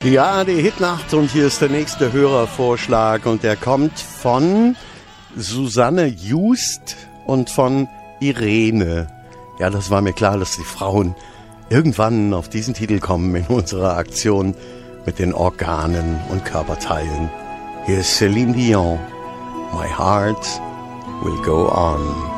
Ja, die Hitnacht und hier ist der nächste Hörervorschlag und der kommt von Susanne Just und von Irene. Ja, das war mir klar, dass die Frauen irgendwann auf diesen Titel kommen in unserer Aktion mit den Organen und Körperteilen. Hier ist Celine Dion. My heart will go on.